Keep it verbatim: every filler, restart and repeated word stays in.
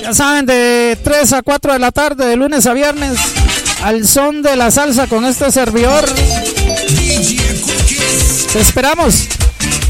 Ya saben, de tres a cuatro de la tarde, de lunes a viernes, al son de la salsa con este servidor. Te esperamos.